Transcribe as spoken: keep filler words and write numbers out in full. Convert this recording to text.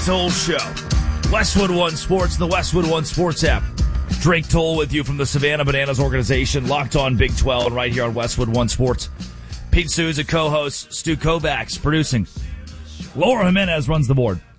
Toll Show. Westwood One Sports, the Westwood One Sports app. Drake Toll with you from the Savannah Bananas organization, Locked On Big twelve, and right here on Westwood One Sports. Pete Souza, co-host. Stu Kovacs producing. Laura Jimenez runs the board.